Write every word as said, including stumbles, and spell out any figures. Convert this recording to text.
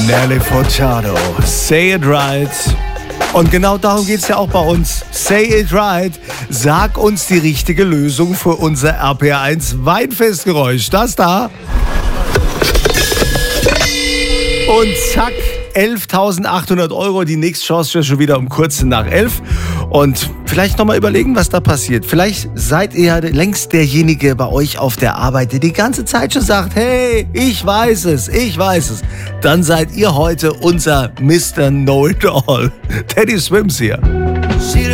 Nelly Furtado, Say It Right. Und genau darum geht es ja auch bei uns. Say It Right. Sag uns die richtige Lösung für unser R P R eins Weinfestgeräusch. Das da. Und zack, elftausendachthundert Euro. Die nächste Chance ist schon wieder um kurz nach elf. Und vielleicht nochmal überlegen, was da passiert. Vielleicht seid ihr längst derjenige bei euch auf der Arbeit, der die ganze Zeit schon sagt, hey, ich weiß es, ich weiß es. Dann seid ihr heute unser Mister Know-it-all. Teddy Swims hier.